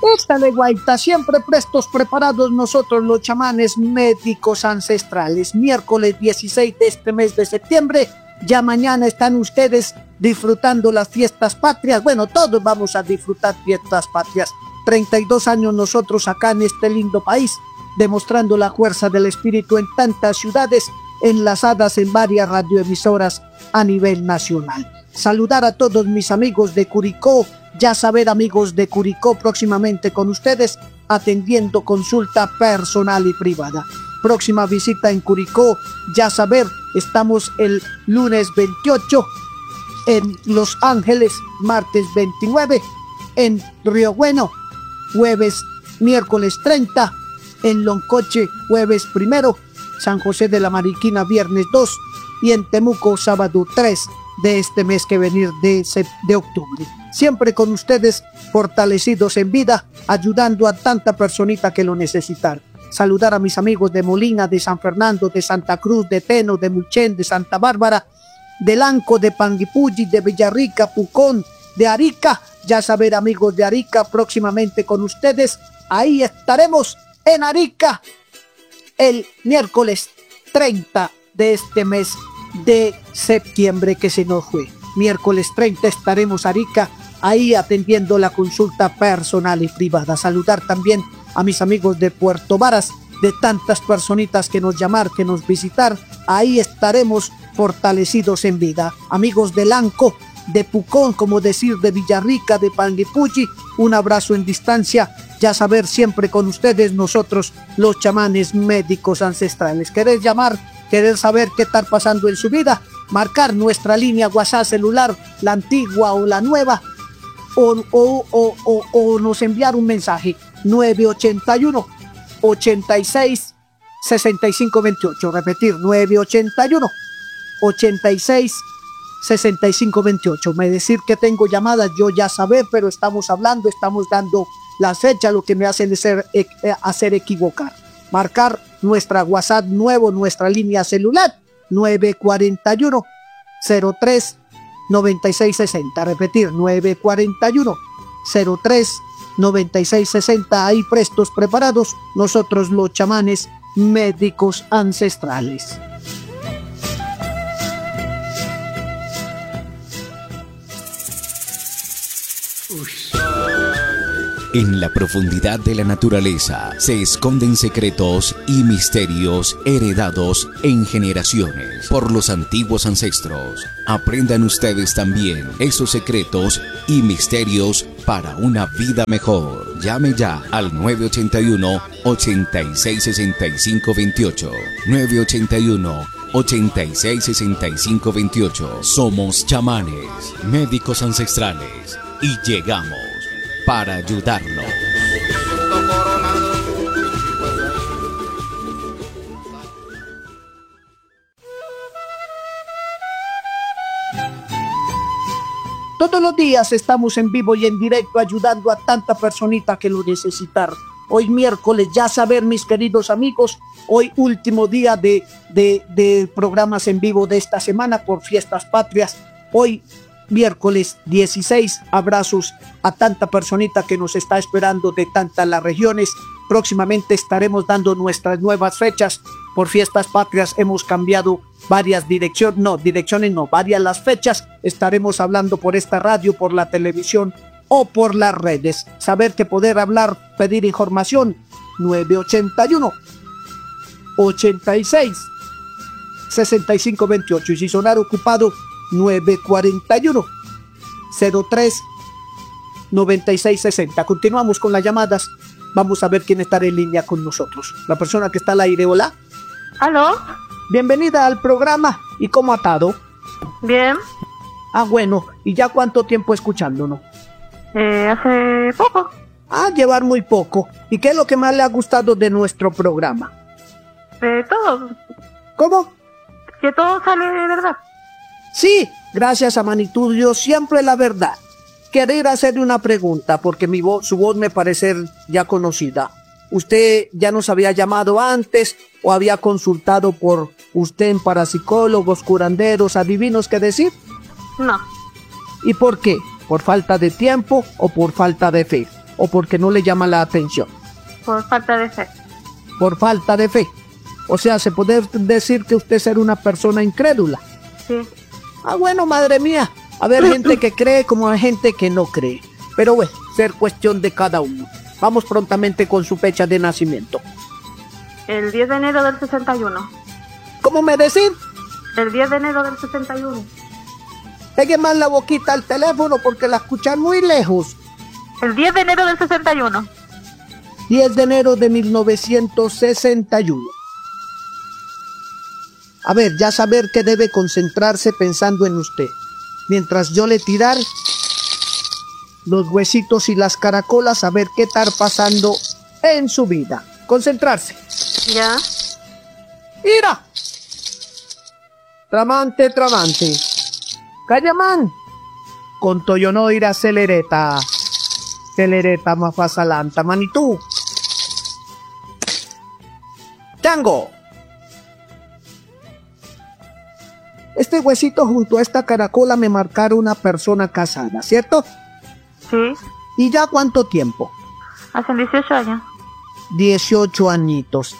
Échale, guaita, siempre prestos, preparados nosotros los chamanes médicos ancestrales. Miércoles 16 de este mes de septiembre, ya mañana están ustedes disfrutando las fiestas patrias. Bueno, todos vamos a disfrutar fiestas patrias. 32 años nosotros acá en este lindo país, demostrando la fuerza del espíritu en tantas ciudades, enlazadas en varias radioemisoras a nivel nacional. Saludar a todos mis amigos de Curicó, ya saber, amigos de Curicó, próximamente con ustedes, atendiendo consulta personal y privada. Próxima visita en Curicó, ya saber, estamos el lunes 28 en Los Ángeles, martes 29 en Río Bueno, miércoles 30 en Loncoche, jueves 1, San José de la Mariquina, viernes 2 y en Temuco, sábado 3 de este mes que venir de octubre. Siempre con ustedes, fortalecidos en vida, ayudando a tanta personita que lo necesitan. Saludar a mis amigos de Molina, de San Fernando, de Santa Cruz, de Teno, de Mulchen, de Santa Bárbara, de Lanco, de Panguipulli, de Villarrica, Pucón, de Arica. Ya saber, amigos de Arica, próximamente con ustedes. Ahí estaremos en Arica el miércoles 30 de este mes de septiembre que se nos fue. Miércoles 30 estaremos Arica, ahí atendiendo la consulta personal y privada. Saludar también a mis amigos de Puerto Varas, de tantas personitas que nos llamar, que nos visitar. Ahí estaremos fortalecidos en vida. Amigos de Lanco, de Pucón, como decir, de Villarrica, de Panguipulli, un abrazo en distancia. Ya saber, siempre con ustedes, nosotros los chamanes médicos ancestrales. ¿Querés llamar? ¿Querés saber qué está pasando en su vida? Marcar nuestra línea WhatsApp celular, la antigua o la nueva, o nos enviar un mensaje 981 86 65 28. Repetir, 981 86 65 28. Me decir que tengo llamadas, yo ya saber, pero estamos hablando, estamos dando las fechas, lo que me hacen hacer equivocar. Marcar nuestra WhatsApp nuevo, nuestra línea celular 941 03 96 60. Repetir, 941 03 96 60. Ahí prestos, preparados, nosotros los chamanes médicos ancestrales. En la profundidad de la naturaleza se esconden secretos y misterios heredados en generaciones por los antiguos ancestros. Aprendan ustedes también esos secretos y misterios para una vida mejor. Llame ya al 981 86 65 28. 981 86 65 28. Somos chamanes, médicos ancestrales, y llegamos para ayudarlo. Todos los días estamos en vivo y en directo ayudando a tanta personita que lo necesitan. Hoy miércoles, ya saber, mis queridos amigos, hoy último día de programas en vivo de esta semana por Fiestas Patrias. Hoy miércoles 16, abrazos a tanta personita que nos está esperando de tantas las regiones. Próximamente estaremos dando nuestras nuevas fechas por Fiestas Patrias. Hemos cambiado varias varias las fechas. Estaremos hablando por esta radio, por la televisión o por las redes. Saber que poder hablar, pedir información, 981 86 65 28. Y si sonar ocupado, 941 03 96 60. Continuamos con las llamadas. Vamos a ver quién está en línea con nosotros. La persona que está al aire. Hola. ¿Aló? Bienvenida al programa. ¿Y cómo ha estado? Bien. Ah, bueno. ¿Y ya cuánto tiempo escuchándonos? Hace poco. Ah, llevar muy poco. ¿Y qué es lo que más le ha gustado de nuestro programa? Todo. ¿Cómo? Que todo sale de verdad. Sí, gracias a Manitudio, siempre la verdad. Querer hacerle una pregunta, porque su voz me parece ya conocida. ¿Usted ya nos había llamado antes o había consultado por usted en parapsicólogos, curanderos, adivinos, qué decir? No. ¿Y por qué? ¿Por falta de tiempo o por falta de fe? o porque no le llama la atención? Por falta de fe. Por falta de fe. O sea, se puede decir que usted es una persona incrédula. Sí. Ah, bueno, madre mía. A ver, gente que cree como hay gente que no cree. Pero bueno, ser cuestión de cada uno. Vamos prontamente con su fecha de nacimiento. El 10 de enero del 61. ¿Cómo me decís? El 10 de enero del 61. Pegue más la boquita al teléfono porque la escuchan muy lejos. El 10 de enero del 61. 10 de enero de 1961. A ver, ya saber que debe concentrarse pensando en usted. Mientras yo le tirar los huesitos y las caracolas, a ver qué está pasando en su vida. Concentrarse. Ya. ¡Ira! Tramante, tramante. Callaman. Con toyo no irá celereta. Celereta más fasalanta, manitú. Chango. Este huesito junto a esta caracola me marcaron una persona casada, ¿cierto? Sí. ¿Y ya cuánto tiempo? Hace 18 años. 18 añitos.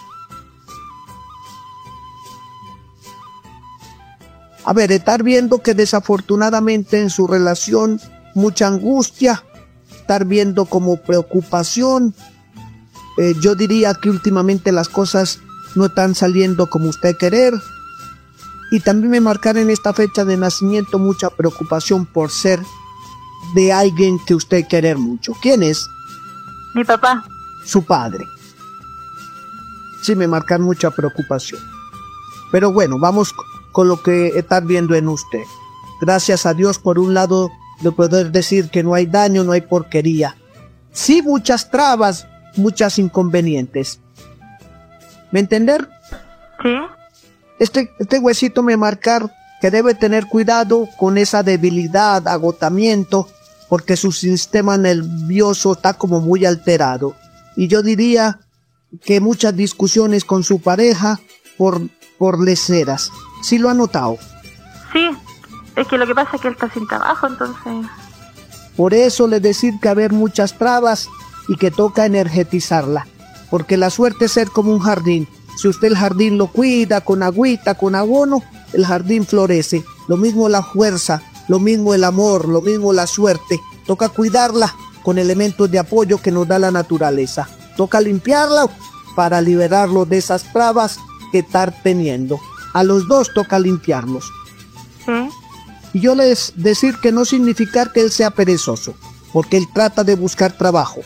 A ver, estar viendo que desafortunadamente en su relación mucha angustia, estar viendo como preocupación. Yo diría que últimamente las cosas no están saliendo como usted querer. Y también me marcar en esta fecha de nacimiento mucha preocupación por ser de alguien que usted quiere mucho. ¿Quién es? Mi papá. Su padre. Sí, me marcan mucha preocupación. Pero bueno, vamos con lo que está viendo en usted. Gracias a Dios, por un lado, de poder decir que no hay daño, no hay porquería. Sí, muchas trabas, muchas inconvenientes. ¿Me entender? Sí. Este huesito me marcar que debe tener cuidado con esa debilidad, agotamiento, porque su sistema nervioso está como muy alterado. Y yo diría que muchas discusiones con su pareja por leceras. ¿Sí lo ha notado? Sí. Es que lo que pasa es que él está sin trabajo, entonces... Por eso le decir que haber muchas trabas y que toca energetizarla. Porque la suerte es ser como un jardín. Si usted el jardín lo cuida con agüita, con abono, el jardín florece. Lo mismo la fuerza, lo mismo el amor, lo mismo la suerte. Toca cuidarla con elementos de apoyo que nos da la naturaleza. Toca limpiarla para liberarlo de esas trabas que está teniendo. A los dos toca limpiarlos. Sí. Y yo les decir que no significa que él sea perezoso, porque él trata de buscar trabajo.